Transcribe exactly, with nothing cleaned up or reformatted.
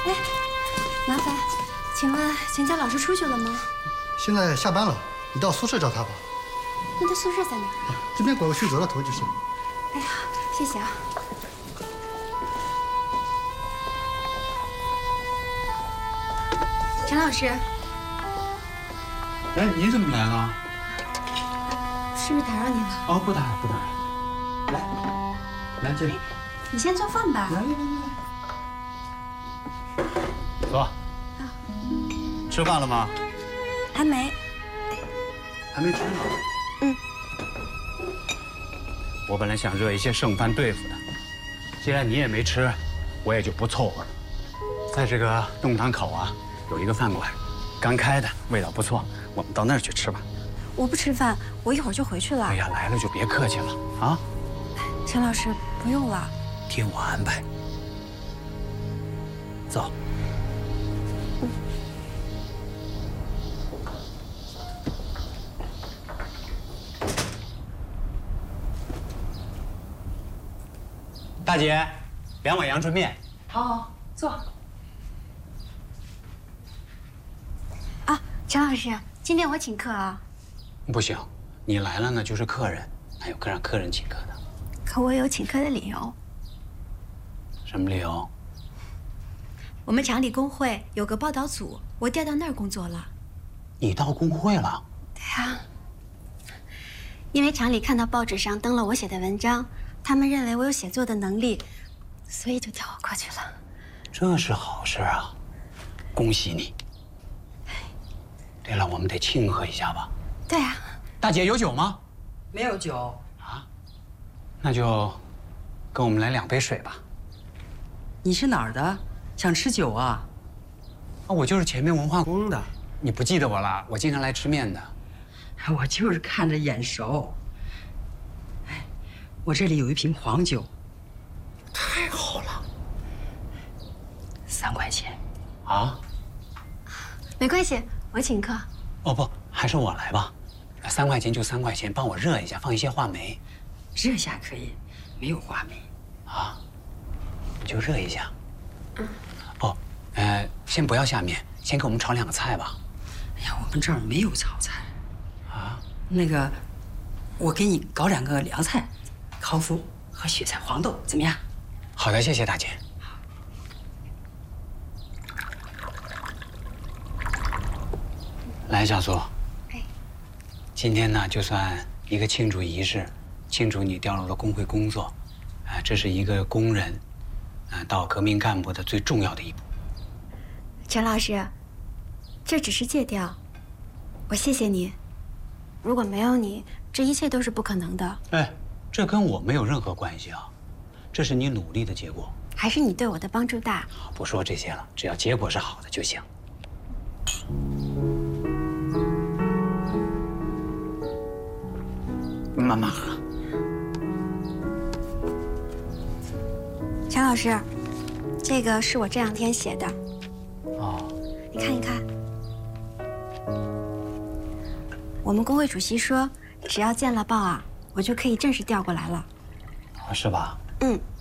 哎，麻烦，请问钱家老师出去了吗？ 现在下班了，你到宿舍找他吧。 那他宿舍在哪？ 啊，这边拐过去走到头就是。 哎呀，谢谢啊。陈老师。 哎，你怎么来了？ 是不是打扰你了？ 哦，不打扰，不打扰。来，来这里。 你先做饭吧。 来来来来。坐。啊。吃饭了吗？ 还没。 还没吃呢。 嗯。 我本来想热一些剩饭对付的，既然你也没吃，我也就不凑合了。在这个弄堂口啊，有一个饭馆，刚开的，味道不错，我们到那儿去吃吧。 我不吃饭，我一会儿就回去了。 哎呀，来了就别客气了啊！ 陈老师，不用了。 听我安排。走。 嗯。 大姐，两碗阳春面。 好，坐。 啊，陈老师，今天我请客啊。 不行，你来了呢就是客人，哪有让客人请客的？ 可我有请客的理由。 什么理由？ 我们厂里工会有个报道组，我调到那儿工作了。 你到工会了？ 对呀。因为厂里看到报纸上登了我写的文章，他们认为我有写作的能力，所以就叫我过去了。 这是好事啊，恭喜你。对了，我们得庆贺一下吧。 对呀。 大姐有酒吗？ 没有酒啊，那就跟我们来两杯水吧。 你是哪儿的？想吃酒啊？ 啊，我就是前面文化宫的，你不记得我了？我经常来吃面的。 我就是看着眼熟。哎，我这里有一瓶黄酒。 太好了。 三块钱。 啊？ 没关系，我请客。 哦不，还是我来吧。三块钱就三块钱，帮我热一下，放一些话梅。 热下可以，没有话梅。 啊，就热一下。 嗯。 哦，呃，先不要下面，先给我们炒两个菜吧。 哎呀，我们这儿没有炒菜。 啊？ 那个，我给你搞两个凉菜，烤麸和雪菜黄豆，怎么样？ 好的，谢谢大姐。来，小苏。 哎。 今天呢，就算一个庆祝仪式，庆祝你调入了工会工作，啊，这是一个工人，啊，到革命干部的最重要的一步。 陈老师，这只是借调，我谢谢你。如果没有你，这一切都是不可能的。 哎，这跟我没有任何关系啊，这是你努力的结果。 还是你对我的帮助大。 不说这些了，只要结果是好的就行。慢慢喝。 陈老师，这个是我这两天写的。 哦。 你看一看。我们工会主席说，只要见了报啊，我就可以正式调过来了。 是吧？ 嗯。